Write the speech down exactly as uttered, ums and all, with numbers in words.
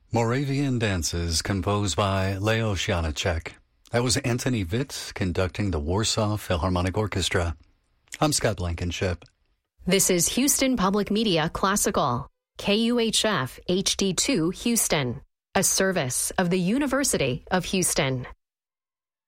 Moravian Dances, composed by Leo Janáček. That was Anthony Witt conducting the Warsaw Philharmonic Orchestra. I'm Scott Blankenship. This is Houston Public Media Classical, K U H F H D two Houston, a service of the University of Houston.